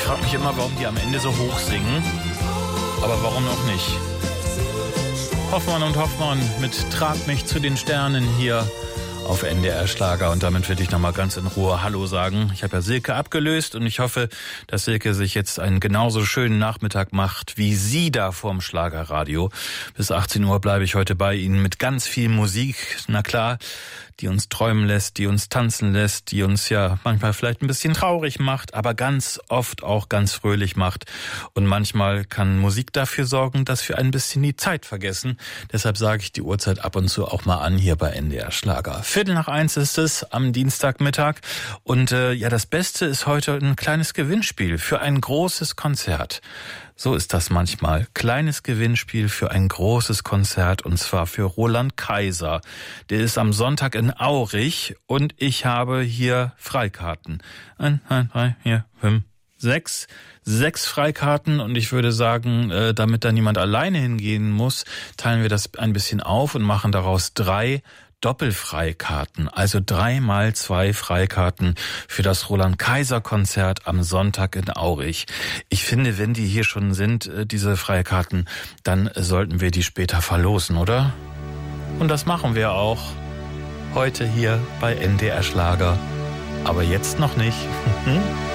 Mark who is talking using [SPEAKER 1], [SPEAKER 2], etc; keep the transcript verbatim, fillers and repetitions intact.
[SPEAKER 1] frage mich immer, warum die am Ende so hoch singen. Aber warum auch nicht? Hoffmann und Hoffmann mit Trag mich zu den Sternen hier auf N D R Schlager. Und damit will ich nochmal ganz in Ruhe Hallo sagen. Ich habe ja Silke abgelöst und ich hoffe, dass Silke sich jetzt einen genauso schönen Nachmittag macht wie Sie da vorm Schlagerradio. Bis achtzehn Uhr bleibe ich heute bei Ihnen mit ganz viel Musik. Na klar, die uns träumen lässt, die uns tanzen lässt, die uns ja manchmal vielleicht ein bisschen traurig macht, aber ganz oft auch ganz fröhlich macht. Und manchmal kann Musik dafür sorgen, dass wir ein bisschen die Zeit vergessen. Deshalb sage ich die Uhrzeit ab und zu auch mal an hier bei N D R Schlager. Viertel nach eins ist es am Dienstagmittag. Und äh, ja, das Beste ist heute ein kleines Gewinnspiel für ein großes Konzert. So ist das manchmal. Kleines Gewinnspiel für ein großes Konzert, und zwar für Roland Kaiser. Der ist am Sonntag in Aurich und ich habe hier Freikarten. Ein, zwei, drei, vier, fünf, sechs. Sechs Freikarten, und ich würde sagen, äh, damit da niemand alleine hingehen muss, teilen wir das ein bisschen auf und machen daraus drei Doppelfreikarten, also dreimal zwei Freikarten für das Roland-Kaiser-Konzert am Sonntag in Aurich. Ich finde, wenn die hier schon sind, diese Freikarten, dann sollten wir die später verlosen, oder? Und das machen wir auch heute hier bei N D R Schlager. Aber jetzt noch nicht.